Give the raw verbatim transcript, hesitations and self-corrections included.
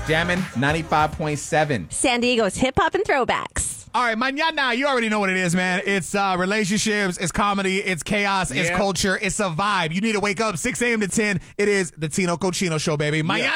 Jammin' ninety-five point seven. San Diego's hip hop and throwbacks. All right, mañana, you already know what it is, man. It's uh, relationships, it's comedy, it's chaos, it's Yeah. culture, it's a vibe. You need to wake up six a.m. to ten. It is the Tino Cochino Show, baby. Mañana.